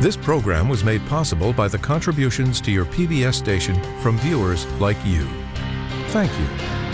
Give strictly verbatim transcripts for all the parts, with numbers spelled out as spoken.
This program was made possible by the contributions to your P B S station from viewers like you. Thank you.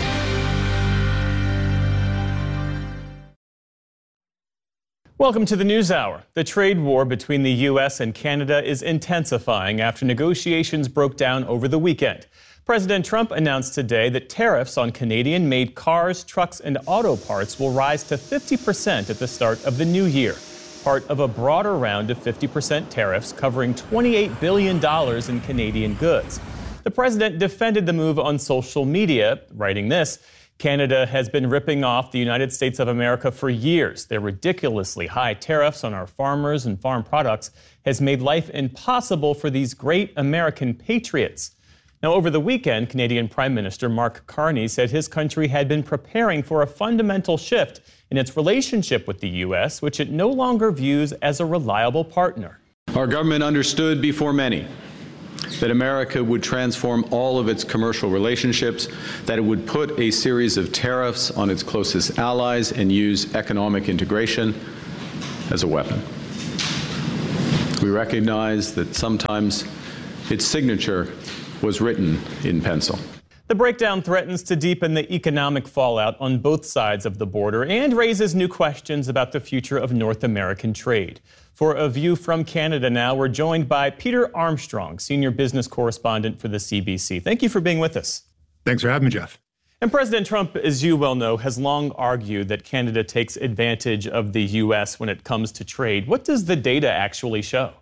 Welcome to the News Hour. The trade war between the U S and Canada is intensifying after negotiations broke down over the weekend. President Trump announced today that tariffs on Canadian-made cars, trucks, and auto parts will rise to fifty percent at the start of the new year, part of a broader round of fifty percent tariffs covering twenty-eight billion dollars in Canadian goods. The president defended the move on social media, writing this: Canada has been ripping off the United States of America for years. Their ridiculously high tariffs on our farmers and farm products has made life impossible for these great American patriots. Now, over the weekend, Canadian Prime Minister Mark Carney said his country had been preparing for a fundamental shift in its relationship with the U S, which it no longer views as a reliable partner. Our government understood before many that America would transform all of its commercial relationships, that it would put a series of tariffs on its closest allies and use economic integration as a weapon. We recognize that sometimes its signature was written in pencil. The breakdown threatens to deepen the economic fallout on both sides of the border and raises new questions about the future of North American trade. For A View from Canada now, we're joined by Peter Armstrong, senior business correspondent for the C B C. Thank you for being with us. Thanks for having me, Jeff. And President Trump, as you well know, has long argued that Canada takes advantage of the U S when it comes to trade. What does the data actually show?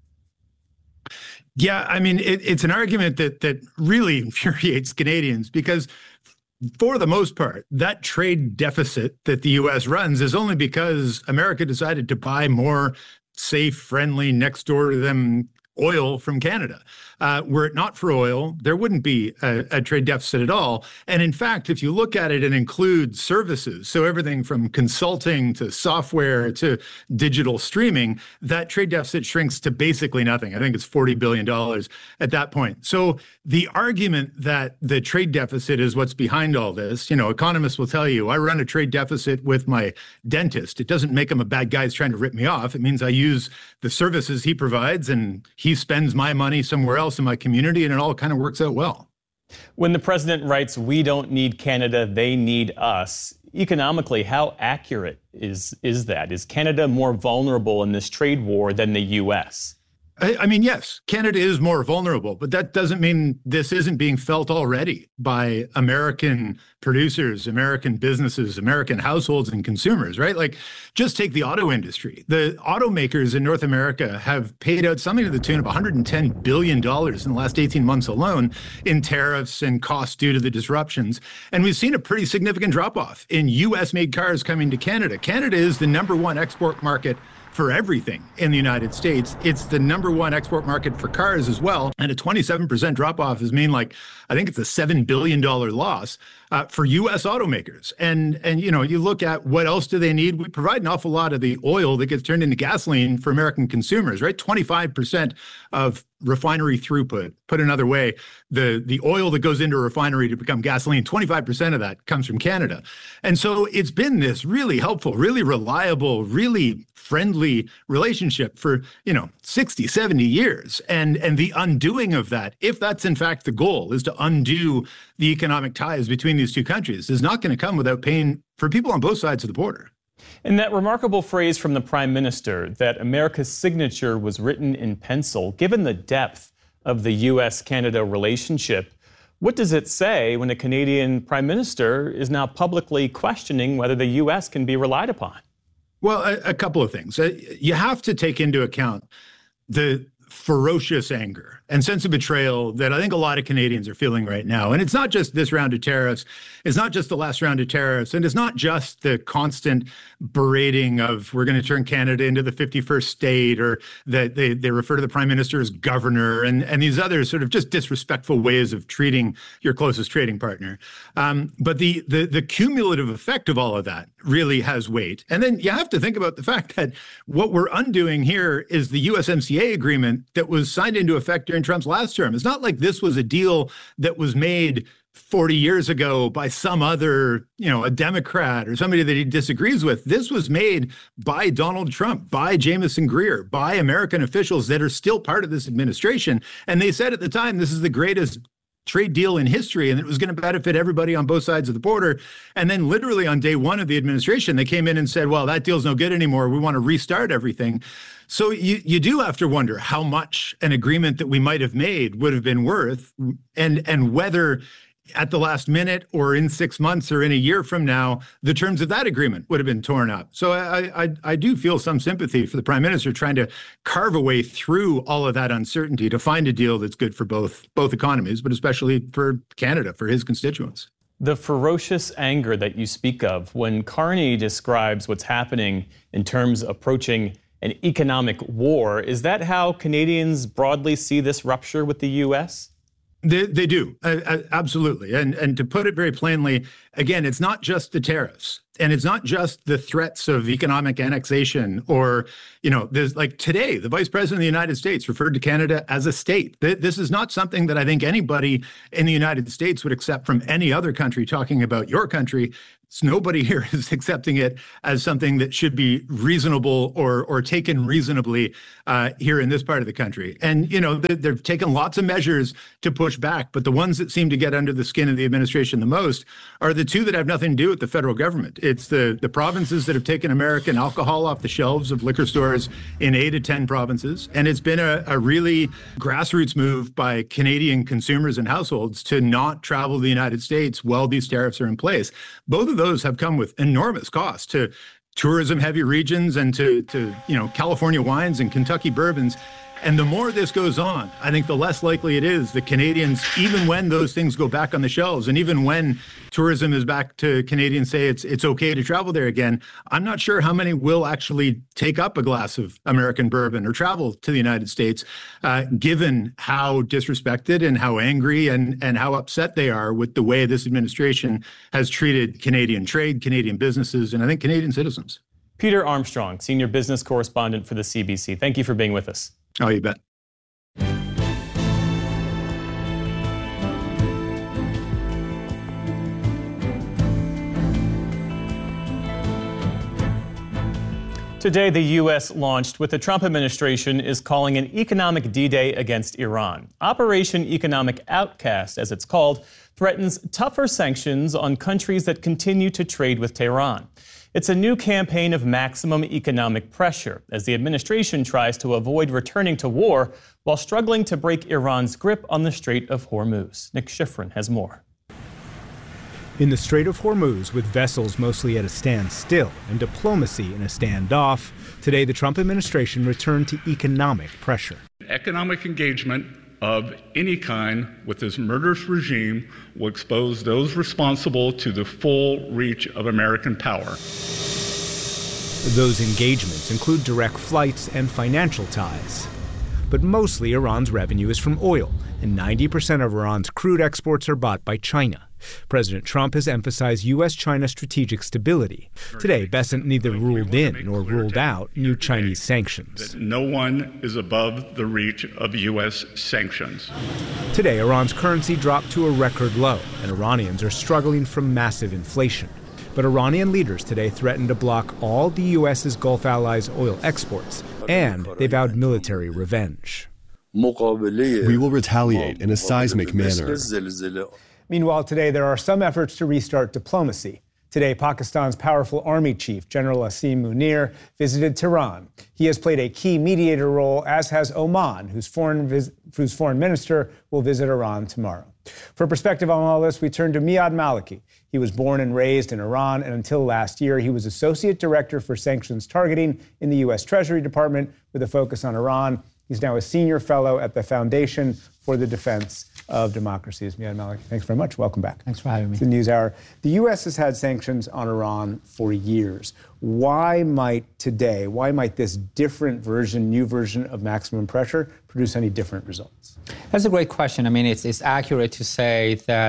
Yeah, I mean, it, it's an argument that that really infuriates Canadians because, for the most part, that trade deficit that the U S runs is only because America decided to buy more safe, friendly, next door to them oil from Canada. Uh, were it not for oil, there wouldn't be a, a trade deficit at all. And in fact, if you look at it, it includes services. So everything from consulting to software to digital streaming, that trade deficit shrinks to basically nothing. I think it's forty billion dollars at that point. So the argument that the trade deficit is what's behind all this, you know, economists will tell you, I run a trade deficit with my dentist. It doesn't make him a bad guy who's trying to rip me off. It means I use the services he provides and he spends my money somewhere else in my community, and it all kind of works out well. When the president writes, we don't need Canada, they need us, economically, how accurate is, is that? Is Canada more vulnerable in this trade war than the U S? I, I mean, yes, Canada is more vulnerable, but that doesn't mean this isn't being felt already by American producers, American businesses, American households and consumers, right? Like, just take the auto industry. The automakers in North America have paid out something to the tune of one hundred ten billion dollars in the last eighteen months alone in tariffs and costs due to the disruptions. And we've seen a pretty significant drop-off in U S-made cars coming to Canada. Canada is the number one export market for everything in the United States. It's the number one export market for cars as well. And a twenty-seven percent drop-off is mean like, I think it's a seven billion dollars loss uh, for U S automakers. And, and, you know, you look at what else do they need? We provide an awful lot of the oil that gets turned into gasoline for American consumers, right? twenty-five percent of refinery throughput. Put another way, the, the oil that goes into a refinery to become gasoline, twenty-five percent of that comes from Canada. And so it's been this really helpful, really reliable, really friendly relationship for, you know, sixty, seventy years. And, and the undoing of that, if that's in fact the goal, is to undo the economic ties between these two countries, is not going to come without pain for people on both sides of the border. And that remarkable phrase from the Prime Minister that America's signature was written in pencil, given the depth of the U S Canada relationship, what does it say when a Canadian Prime Minister is now publicly questioning whether the U S can be relied upon? Well, a, a couple of things. Uh, you have to take into account the ferocious anger and sense of betrayal that I think a lot of Canadians are feeling right now. And it's not just this round of tariffs. It's not just the last round of tariffs. And it's not just the constant berating of we're going to turn Canada into the fifty-first state, or that they, they refer to the Prime Minister as governor, and, and these other sort of just disrespectful ways of treating your closest trading partner. Um, but the, the, the cumulative effect of all of that really has weight. And then you have to think about the fact that what we're undoing here is the U S M C A agreement agreement that was signed into effect during Trump's last term. It's not like this was a deal that was made forty years ago by some other, you know, a Democrat or somebody that he disagrees with. This was made by Donald Trump, by Jamieson Greer, by American officials that are still part of this administration. And they said at the time, this is the greatest trade deal in history, and it was going to benefit everybody on both sides of the border. And then literally on day one of the administration, they came in and said, well, that deal's no good anymore. We want to restart everything. So you, you do have to wonder how much an agreement that we might have made would have been worth, and, and whether at the last minute or in six months or in a year from now, the terms of that agreement would have been torn up. So I, I, I do feel some sympathy for the prime minister trying to carve a way through all of that uncertainty to find a deal that's good for both, both economies, but especially for Canada, for his constituents. The ferocious anger that you speak of, when Carney describes what's happening in terms of approaching an economic war, is that how Canadians broadly see this rupture with the U S? They, they do, uh, absolutely. And and to put it very plainly, again, it's not just the tariffs, and it's not just the threats of economic annexation or, you know, there's like today, the vice president of the United States referred to Canada as a state. This is not something that I think anybody in the United States would accept from any other country talking about your country. So nobody here is accepting it as something that should be reasonable or or taken reasonably uh, here in this part of the country. And, you know, they, they've taken lots of measures to push back, but the ones that seem to get under the skin of the administration the most are the two that have nothing to do with the federal government. It's the, the provinces that have taken American alcohol off the shelves of liquor stores in eight to ten provinces. And it's been a, a really grassroots move by Canadian consumers and households to not travel to the United States while these tariffs are in place. Both of those have come with enormous costs to tourism-heavy regions and to, to, you know, California wines and Kentucky bourbons. And the more this goes on, I think the less likely it is that Canadians, even when those things go back on the shelves, and even when tourism is back to Canadians say it's it's okay to travel there again, I'm not sure how many will actually take up a glass of American bourbon or travel to the United States, uh, given how disrespected and how angry and, and how upset they are with the way this administration has treated Canadian trade, Canadian businesses, and I think Canadian citizens. Peter Armstrong, senior business correspondent for the C B C. Thank you for being with us. Oh, you bet. Today, the U S launched what the Trump administration is calling an economic D-Day against Iran. Operation Economic Outcast, as it's called, threatens tougher sanctions on countries that continue to trade with Tehran. It's a new campaign of maximum economic pressure as the administration tries to avoid returning to war while struggling to break Iran's grip on the Strait of Hormuz. Nick Schifrin has more. In the Strait of Hormuz, with vessels mostly at a standstill and diplomacy in a standoff, today the Trump administration returned to economic pressure. Economic engagement of any kind with this murderous regime will expose those responsible to the full reach of American power. Those engagements include direct flights and financial ties. But mostly Iran's revenue is from oil, and ninety percent of Iran's crude exports are bought by China. President Trump has emphasized U S China strategic stability. Today, Bessent neither ruled in nor ruled out new Chinese sanctions. No one is above the reach of U S sanctions. Today, Iran's currency dropped to a record low, and Iranians are struggling from massive inflation. But Iranian leaders today threatened to block all the U S's Gulf allies' oil exports, and they vowed military revenge. We will retaliate in a seismic manner. Meanwhile, today there are some efforts to restart diplomacy. Today, Pakistan's powerful army chief, General Asim Munir, visited Tehran. He has played a key mediator role, as has Oman, whose foreign, vis- whose foreign minister will visit Iran tomorrow. For perspective on all this, we turn to Miad Maliki. He was born and raised in Iran, and until last year, he was Associate Director for Sanctions Targeting in the U S Treasury Department with a focus on Iran. He's now a senior fellow at the Foundation for the Defense of Democracies. Miad Maliki, thanks very much. Welcome back. Thanks for having me. To the NewsHour. The U S has had sanctions on Iran for years. Why might today, why might this different version, new version of maximum pressure produce any different results? That's a great question. I mean, it's, it's accurate to say that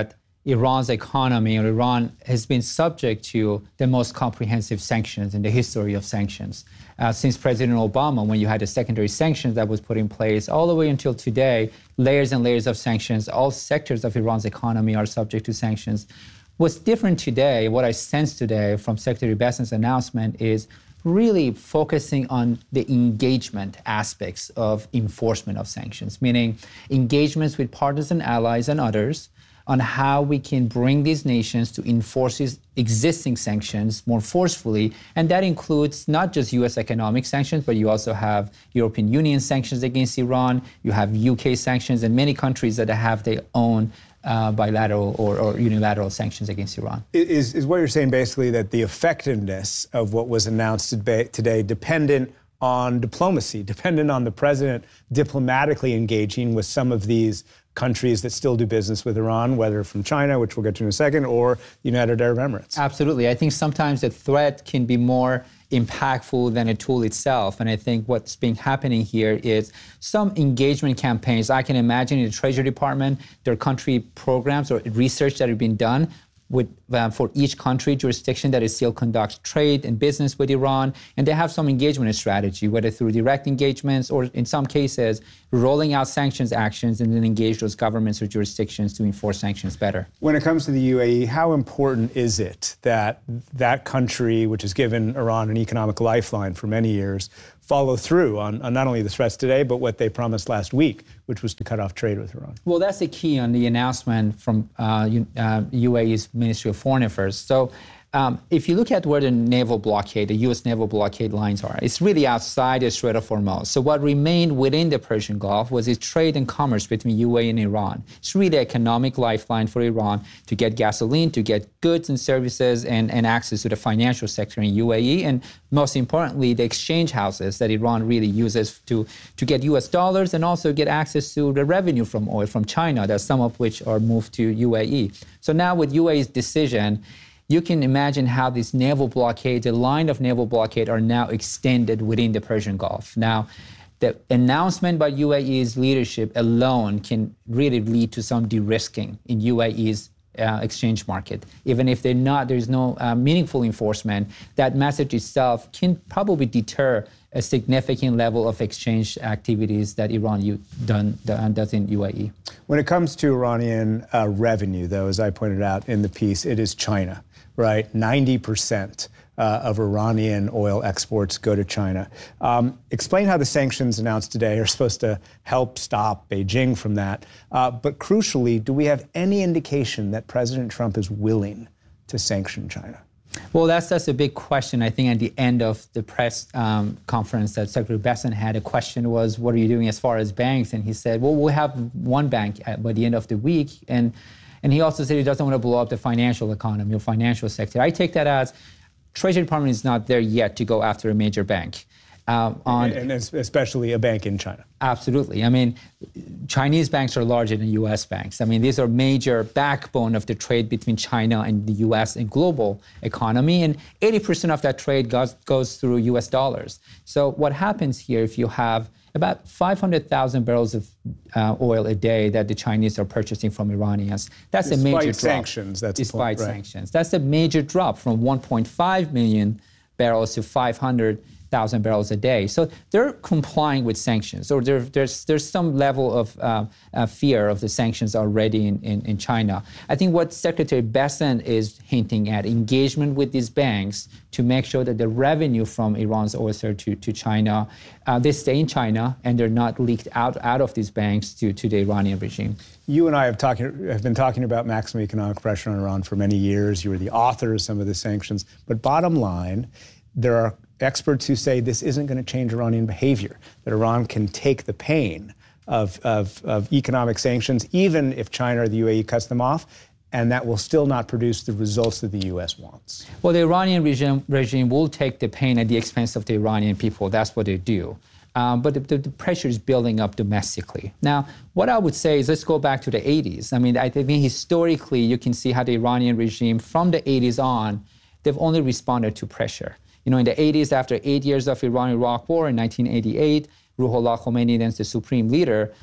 Iran's economy, or Iran has been subject to the most comprehensive sanctions in the history of sanctions. Uh, since President Obama, when you had the secondary sanctions that was put in place, all the way until today, layers and layers of sanctions, all sectors of Iran's economy are subject to sanctions. What's different today, what I sense today from Secretary Bessent's announcement is really focusing on the engagement aspects of enforcement of sanctions, meaning engagements with partners and allies and others on how we can bring these nations to enforce these existing sanctions more forcefully. And that includes not just U S economic sanctions, but you also have European Union sanctions against Iran, you have U K sanctions, and many countries that have their own uh, bilateral or, or unilateral sanctions against Iran. Is, is what you're saying basically that the effectiveness of what was announced today dependent on diplomacy, dependent on the president diplomatically engaging with some of these countries that still do business with Iran, whether from China, which we'll get to in a second, or the United Arab Emirates? Absolutely. I think sometimes the threat can be more impactful than a tool itself. And I think what's been happening here is some engagement campaigns. I can imagine in the Treasury Department, there are country programs or research that have been done with, uh, for each country jurisdiction that is still conducts trade and business with Iran. And they have some engagement strategy, whether through direct engagements or in some cases, rolling out sanctions actions and then engage those governments or jurisdictions to enforce sanctions better. When it comes to the U A E, how important is it that that country, which has given Iran an economic lifeline for many years, follow through on, on not only the threats today, but what they promised last week, which was to cut off trade with Iran? Well, that's the key on the announcement from uh, uh, U A E's Ministry of Foreign Affairs. So um, if you look at where the naval blockade, the U S naval blockade lines are, it's really outside the Strait of Hormuz. So what remained within the Persian Gulf was its trade and commerce between U A E and Iran. It's really an economic lifeline for Iran to get gasoline, to get goods and services and, and access to the financial sector in U A E. And most importantly, the exchange houses that Iran really uses to, to get U S dollars and also get access to the revenue from oil from China, that some of which are moved to U A E. So now with U A E's decision, you can imagine how this naval blockade, the line of naval blockade, are now extended within the Persian Gulf. Now, the announcement by U A E's leadership alone can really lead to some de-risking in U A E's uh, exchange market. Even if they're not, there's no uh, meaningful enforcement, that message itself can probably deter a significant level of exchange activities that Iran u- done, done, does in U A E. When it comes to Iranian uh, revenue, though, as I pointed out in the piece, it is China, right? ninety percent uh, of Iranian oil exports go to China. Um, explain how the sanctions announced today are supposed to help stop Beijing from that. Uh, but crucially, do we have any indication that President Trump is willing to sanction China? Well, that's that's a big question. I think at the end of the press um, conference that Secretary Bessent had, a question was, what are you doing as far as banks? And he said, well, we'll have one bank at, by the end of the week. And and he also said he doesn't want to blow up the financial economy or financial sector. I take that as Treasury Department is not there yet to go after a major bank. Um, on, and especially a bank in China. Absolutely. I mean, Chinese banks are larger than U S banks. I mean, these are major backbone of the trade between China and the U S and global economy. And eighty percent of that trade goes, goes through U S dollars. So what happens here if you have about five hundred thousand barrels of uh, oil a day that the Chinese are purchasing from Iranians, that's Despite a major drop. sanctions, that's Despite point, right. sanctions. That's a major drop from one point five million barrels to five hundred thousand barrels a day. So they're complying with sanctions, or there, there's there's some level of uh, uh, fear of the sanctions already in, in, in China. I think what Secretary Bessent is hinting at, engagement with these banks to make sure that the revenue from Iran's oil to, to China, uh, they stay in China and they're not leaked out, out of these banks to, to the Iranian regime. You and I have, talking, have been talking about maximum economic pressure on Iran for many years. You were the author of some of the sanctions. But bottom line, there are experts who say this isn't going to change Iranian behavior, that Iran can take the pain of, of, of economic sanctions, even if China or the U A E cuts them off, and that will still not produce the results that the U S wants. Well, the Iranian regime, regime will take the pain at the expense of the Iranian people. That's what they do. Um, but the, the, the pressure is building up domestically. Now, what I would say is let's go back to the eighties. I mean, I think historically, you can see how the Iranian regime, from the eighties on, they've only responded to pressure. You know, in the eighties, after eight years of Iran-Iraq war in nineteen eighty-eight, Ruhollah Khomeini, then the supreme leader,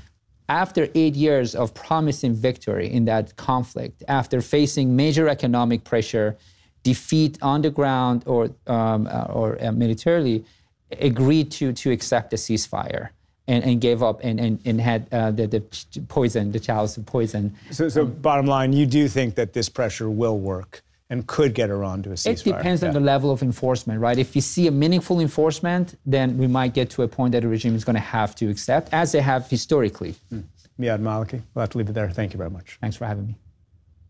after eight years of promising victory in that conflict, after facing major economic pressure, defeat on the ground or um, uh, or uh, militarily, agreed to to accept the ceasefire and, and gave up and and, and had uh, the, the poison, the chalice of poison. So, so um, bottom line, you do think that this pressure will work and could get Iran to a ceasefire? It depends yeah. on the level of enforcement, right? If you see a meaningful enforcement, then we might get to a point that the regime is going to have to accept, as they have historically. Mm. Miyad Maliki, we'll have to leave it there. Thank you very much. Thanks for having me.